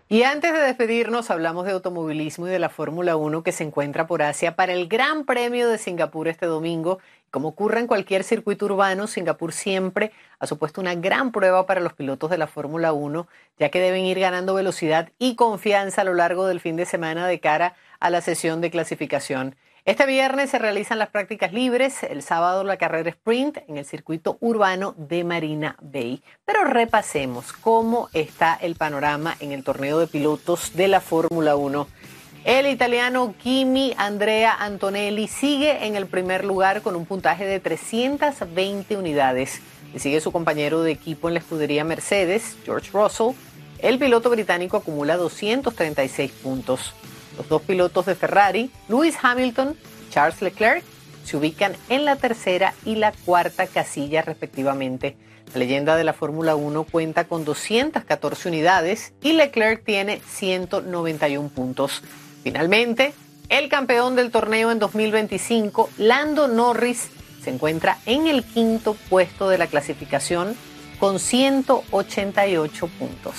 Y antes de despedirnos, hablamos de automovilismo y de la Fórmula 1 que se encuentra por Asia para el Gran Premio de Singapur este domingo. Como ocurre en cualquier circuito urbano, Singapur siempre ha supuesto una gran prueba para los pilotos de la Fórmula 1, ya que deben ir ganando velocidad y confianza a lo largo del fin de semana de cara a la sesión de clasificación. Este viernes se realizan las prácticas libres, el sábado la carrera sprint en el circuito urbano de Marina Bay. Pero repasemos cómo está el panorama en el torneo de pilotos de la Fórmula 1. El italiano Kimi Andrea Antonelli sigue en el primer lugar con un puntaje de 320 unidades. Le sigue su compañero de equipo en la escudería Mercedes, George Russell. El piloto británico acumula 236 puntos. Los dos pilotos de Ferrari, Lewis Hamilton y Charles Leclerc, se ubican en la tercera y la cuarta casilla respectivamente. La leyenda de la Fórmula 1 cuenta con 214 unidades y Leclerc tiene 191 puntos. Finalmente, el campeón del torneo en 2025, Lando Norris, se encuentra en el quinto puesto de la clasificación con 188 puntos.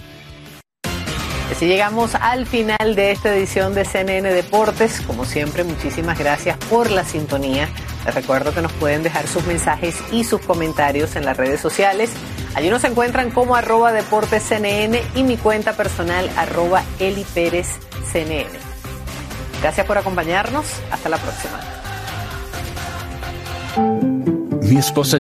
Así llegamos al final de esta edición de CNN Deportes. Como siempre, muchísimas gracias por la sintonía. Les recuerdo que nos pueden dejar sus mensajes y sus comentarios en las redes sociales. Allí nos encuentran como @deportescnn y mi cuenta personal @eliperezcnn. Gracias por acompañarnos. Hasta la próxima. Mi esposa